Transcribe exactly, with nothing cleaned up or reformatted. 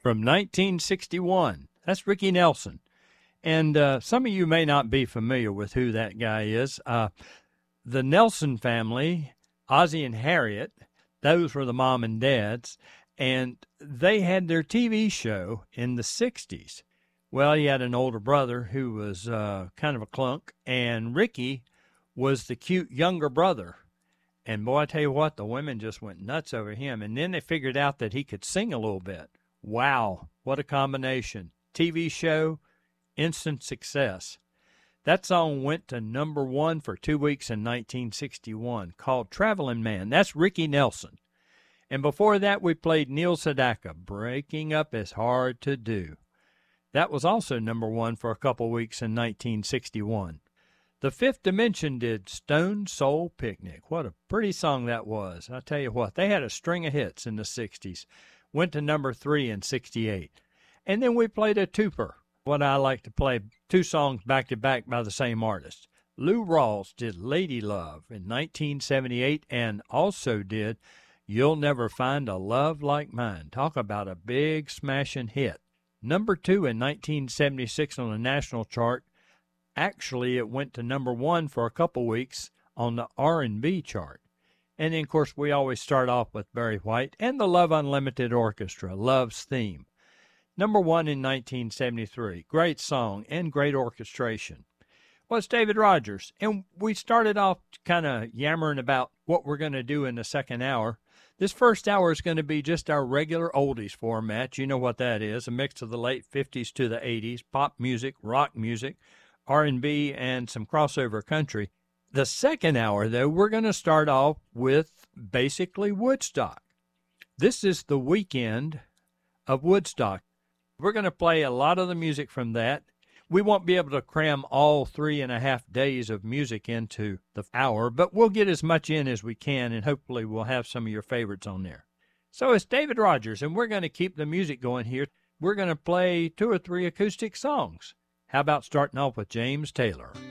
from nineteen sixty-one. That's Ricky Nelson. And uh, some of you may not be familiar with who that guy is. Uh, the Nelson family, Ozzie and Harriet, those were the mom and dads, and they had their T V show in the sixties. Well, he had an older brother who was uh, kind of a clunk, and Ricky was the cute younger brother. And boy, I tell you what, the women just went nuts over him. And then they figured out that he could sing a little bit. Wow, what a combination. T V show, instant success. That song went to number one for two weeks in nineteen sixty-one, called Traveling Man. That's Ricky Nelson. And before that, we played Neil Sedaka, Breaking Up is Hard to Do. That was also number one for a couple weeks in nineteen sixty-one. The Fifth Dimension did Stone Soul Picnic. What a pretty song that was. I tell you what, they had a string of hits in the sixties. Went to number three in sixty-eight. And then we played a twofer. What I like to play, two songs back-to-back by the same artist. Lou Rawls did Lady Love in nineteen seventy-eight and also did You'll Never Find a Love Like Mine. Talk about a big smashing hit. Number two in nineteen seventy-six on the national chart. Actually, it went to number one for a couple weeks on the R and B chart. And then, of course, we always start off with Barry White and the Love Unlimited Orchestra, Love's Theme. Number one in nineteen seventy-three. Great song and great orchestration. Well, it's David Rogers. And we started off kind of yammering about what we're going to do in the second hour. This first hour is going to be just our regular oldies format. You know what that is, a mix of the late fifties to the eighties, pop music, rock music, R and B, and some crossover country. The second hour, though, we're going to start off with basically Woodstock. This is the weekend of Woodstock. We're going to play a lot of the music from that. We won't be able to cram all three and a half days of music into the hour, but we'll get as much in as we can, and hopefully we'll have some of your favorites on there. So it's David Rogers, and we're going to keep the music going here. We're going to play two or three acoustic songs. How about starting off with James Taylor?